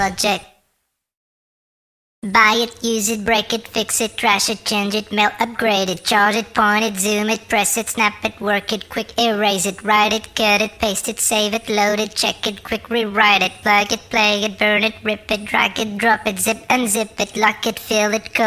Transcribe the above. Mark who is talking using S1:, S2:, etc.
S1: project. Buy it, use it, break it, fix it, trash it, change it, mail, upgrade it, charge it, point it, zoom it, press it, snap it, work it, quick erase it, write it, cut it, paste it, save it, load it, check it, quick rewrite it, plug it, play it, burn it, rip it, drag it, drop it, zip unzip it, lock it, fill it, code